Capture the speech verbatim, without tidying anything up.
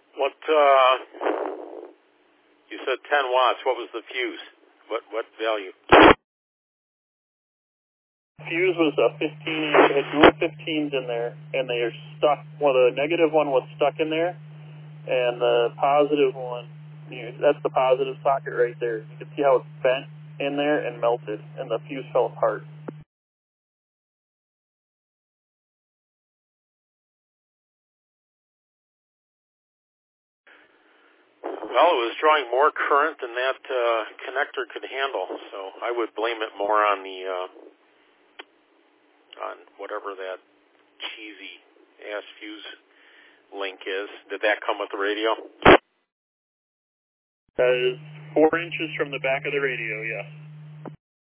What, uh, you said ten watts. What was the fuse? What, what value? Fuse was a fifteen, it had dual fifteens in there, and they are stuck. Well, the negative one was stuck in there, and the positive one, you know, that's the positive socket right there. You can see how it's bent in there and melted, and the fuse fell apart. Well, it was drawing more current than that uh, connector could handle, so I would blame it more on the uh, on whatever that cheesy ass fuse link is. Did that come with the radio? That is four inches from the back of the radio, yes.